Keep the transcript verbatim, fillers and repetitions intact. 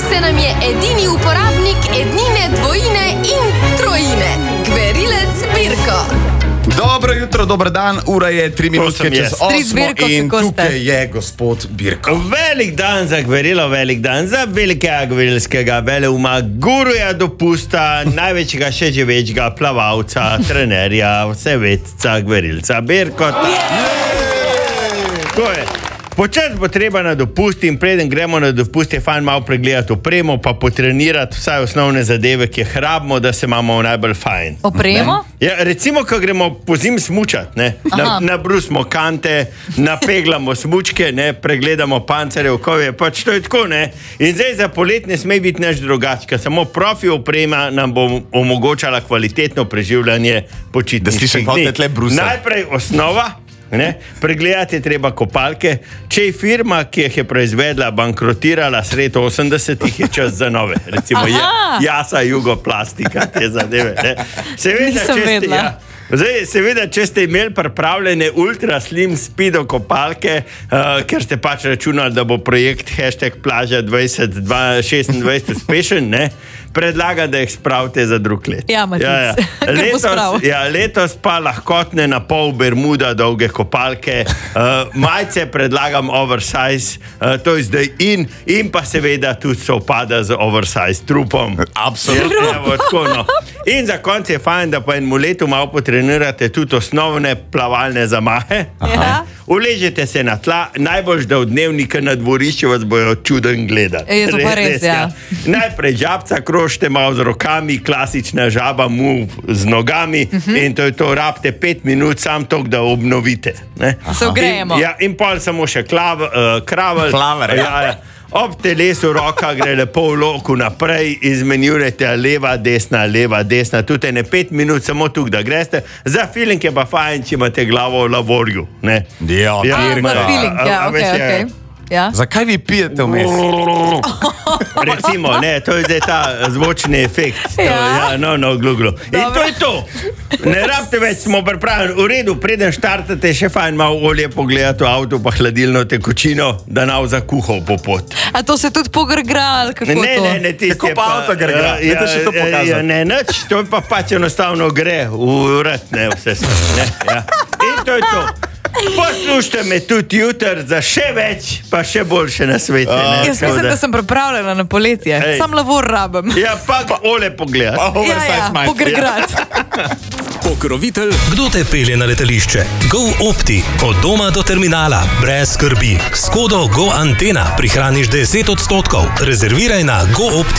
se nam je edini uporabnik ednine, dvojine in trojine. Gverilec Birko. Dobro jutro, dober dan, ura je tri minutke čez osmo in tukaj je gospod Birko. Velik dan za gverilo, velik dan za velikega gverilskega veleuma, guruja dopusta, največjega še živečega plavalca, trenerja, vsevedca, gverilca Birko. To je. Počas bo treba na dopust in preden gremo na dopust je fajn malo pregledati opremo, pa potrenirati vsaj osnovne zadeve, ki jih rabimo, da se imamo najbolj fajn. Opremo? Ja, recimo, ko gremo po zim smučat, ne, na, nabrusimo kante, napeglamo smučke, ne, pregledamo pancere, okovje, pač to je tako, ne. In zdaj za polet ne sme biti nič drugačka, samo profi oprema nam bo omogočala kvalitetno preživljanje počitniških dni. Najprej osnova. Ne? Pregledati je treba kopalke. Če je firma, ki jih je proizvedla, bankrotirala sred osemdesetih, je čas za nove. Recimo Jasa, Jugoplastika, te zadeve. Ne? Seveda, če ste, ja, zdaj, seveda, če ste imeli pripravljene ultra slim speedo kopalke, uh, ker ste pač računali, da bo projekt hashtag plaža dvajset šestindvajset uspešen, ne? Predlaga, da jih spravite za drug let. Ja, Matic. Ja, ja. Letos, ja, letos pa lahkotne na pol bermuda dolge kopalke. Uh, majce predlagam oversize, uh, to je zdaj in, in pa seveda tudi se opada z oversize trupom. Absolutno. Ja, ja, tako, no. In za konec je fajn, da po enem letu malo potrenirate tudi osnovne plavalne zamahe. Ja. Uležite se na tla, najbolj da v dnevnika na dvorišču vas bojo čuden gledati. Je to pa res, ja. Najprej žabca krožite malo z rokami, klasična žaba mu z nogami uh-huh. in to je to, rabite pet minut, sam tok, da obnovite. Ne? Se ogrejemo. In, ja, in pol samo še klav, uh, kravel. Klaver, ja. Ja, ja. Ob telesu roka gre lepo v loku naprej, izmenjujete leva, desna, leva, desna, tudi ne pet minut, samo tuk, da greste. Za feeling je pa fajn, če imate glavo v lavorju. Ne? Ja, ja, za feeling, ja, ok, ok. Ja. Zakaj vi pijete vmes? Recimo, ne, to je zdaj ta zvočni efekt. Ja. Ja, no, no, glu, glu. In to je to. Ne rabite več, smo pripravljeni. V redu, preden štartate, še fajn malo olje pogledati v avto, pa hladilno tekočino, da nav zakuhal po pot. A to se tudi pogrgra, ali kako ne, to? Ne, ne, tiste Tako pa avto grgra, ja, ja, še to pokazati. Ja, ne, nič, to pa pač enostavno gre v vrat, ne, vse sve. Ja. In to je to. Poslušajte me tudi jutr za še več, pa še boljše na svete. Uh, jaz mislim, da sem pripravljena na poletje. Ej. Sam lavor rabim. Ja, pa ole pogledati. Pa ja, ja, pogrgrati. Pokrovitelj, kdo te pelje na letališče? GoOpti. Od doma do terminala. Brez skrbi. S kodo GoAntena prihraniš deset odstotkov. Rezerviraj na goopti.